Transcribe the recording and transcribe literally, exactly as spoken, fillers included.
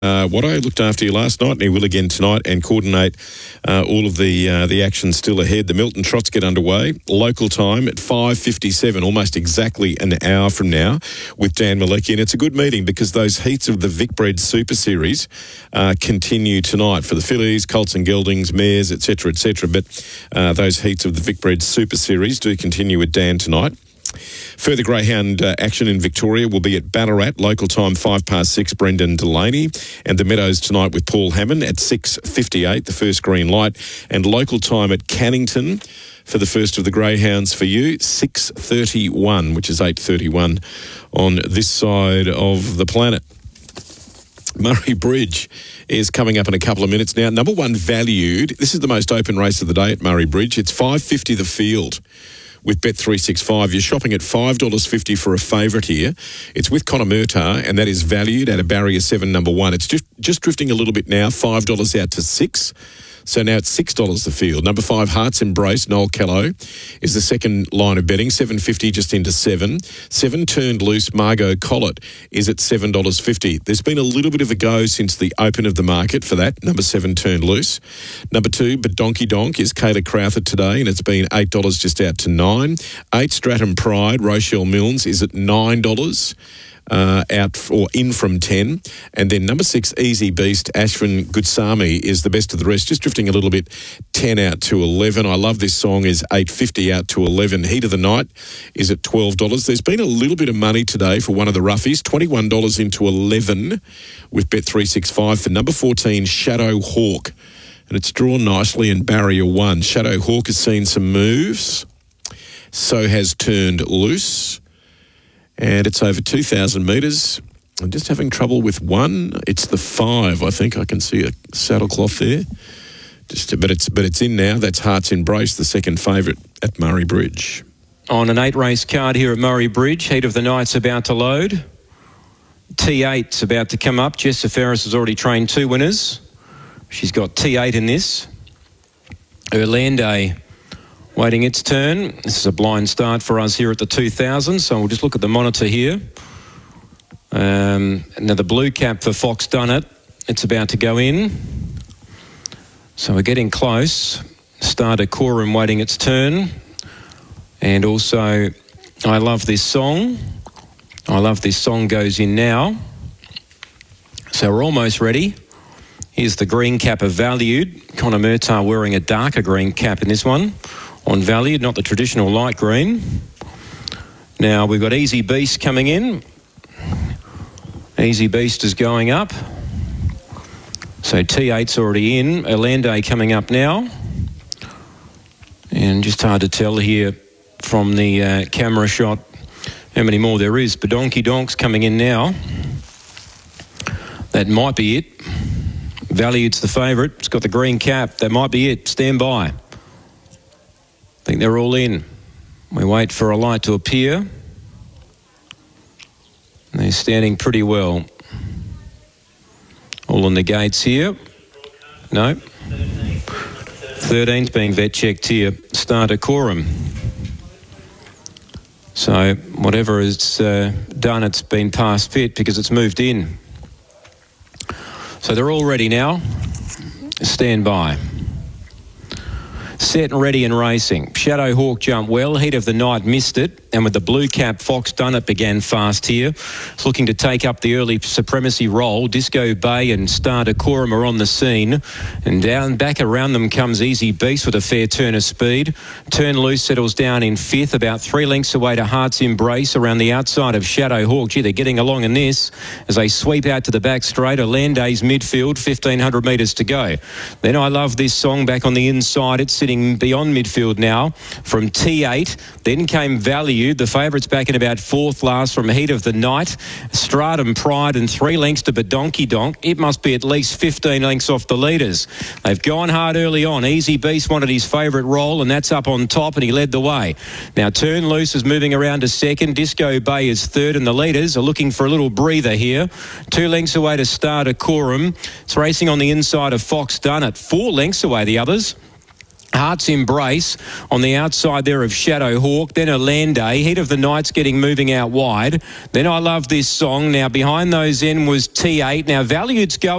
Uh, Watto looked after you last night, and he will again tonight, and coordinate uh, all of the uh, the action still ahead. The Milton Trots get underway, local time at five fifty-seven, almost exactly an hour from now, with Dan Malecki. And it's a good meeting because those heats of the Vicbred Super Series uh, continue tonight for the fillies, colts and geldings, mares, et cetera, et cetera. But uh, those heats of the Vicbred Super Series do continue with Dan tonight. Further greyhound uh, action in Victoria will be at Ballarat, local time five past six, Brendan Delaney, and the Meadows tonight with Paul Hammond at six fifty-eight, the first green light, and local time at Cannington for the first of the greyhounds for you, six thirty-one, which is eight thirty-one on this side of the planet. Murray Bridge is coming up in a couple of minutes now. Number one valued. This is the most open race of the day at Murray Bridge. It's five fifty the field. With Bet three sixty-five, you're shopping at five dollars fifty for a favourite here. It's with Connor Murtagh, and that is valued at a barrier seven, number one. It's just just drifting a little bit now, five dollars out to six. So now it's six dollars the field. Number five, Hearts Embrace, Noel Callow, is the second line of betting, seven fifty just into seven. Seven Turned Loose, Margot Collett, is at seven dollars fifty. There's been a little bit of a go since the open of the market for that, number seven Turned Loose. Number two, But Donkey Donk, is Kayla Crowther today, and it's been eight dollars just out to nine. Eight, Stratham Pride, Rochelle Milnes, is at nine dollars. Uh, out or in from ten, and then number six, Easy Beast, Ashwin Gutsami, is the best of the rest, just drifting a little bit, ten out to eleven. I Love This Song is eight fifty out to eleven. Heat of the Night is at twelve dollars. There's been a little bit of money today for one of the roughies, twenty-one dollars into eleven with Bet three sixty-five for number fourteen, Shadow Hawk, and it's drawn nicely in barrier one. Shadow Hawk has seen some moves, so has Turned Loose. And it's over two thousand metres. I'm just having trouble with one. It's the five, I think. I can see a saddlecloth there. Just, but it's but it's in now. That's Hearts Embrace, the second favourite at Murray Bridge. On an eight-race card here at Murray Bridge, Heat of the Night's about to load. T eight's about to come up. Jessa Ferris has already trained two winners. She's got T eight in this. Orlando waiting its turn. This is a blind start for us here at the two thousand, so we'll just look at the monitor here. Um, now the blue cap for Fox Dunnett, it's about to go in. So we're getting close. Starter Quorum waiting its turn. And also, I Love This Song. I Love This Song goes in now. So we're almost ready. Here's the green cap of Valued. Connor Murtagh wearing a darker green cap in this one. On Valued, not the traditional light green. Now we've got Easy Beast coming in. Easy Beast is going up. So T eight's already in. Orlando coming up now. And just hard to tell here from the uh, camera shot how many more there is. But Donkey Donk's coming in now. That might be it. Valued's the favourite. It's got the green cap. That might be it. Stand by. I think they're all in. We wait for a light to appear. They're standing pretty well. All on the gates here. No. thirteen's being vet checked here. Starter Quorum. So whatever is uh, done, it's been past fit because it's moved in. So they're all ready now. Stand by. Set and ready and racing. Shadow Hawk jumped well. Heat of the Night missed it. And with the blue cap, Fox Dunnett began fast here. It's looking to take up the early supremacy role. Disco Bay and Starter Quorum are on the scene. And down back around them comes Easy Beast with a fair turn of speed. Turn Loose settles down in fifth, about three lengths away to Hearts Embrace around the outside of Shadow Hawk. Gee, they're getting along in this as they sweep out to the back straight. Orlando's midfield, fifteen hundred metres to go. Then I Love This Song back on the inside. It's sitting beyond midfield now from T eight. Then came Value. The favourites back in about fourth last from Heat of the Night. Stratham Pride and three lengths to Badonky Donk. It must be at least fifteen lengths off the leaders. They've gone hard early on. Easy Beast wanted his favourite role, and that's up on top, and he led the way. Now Turn Loose is moving around to second. Disco Bay is third, and the leaders are looking for a little breather here. Two lengths away to Starter Quorum. It's racing on the inside of Fox Dunnett. Four lengths away the others. Hearts Embrace on the outside there of Shadow Hawk. Then Orlando. Heat of the Night's getting moving out wide. Then I Love This Song. Now behind those in was T eight. Now Valued's going.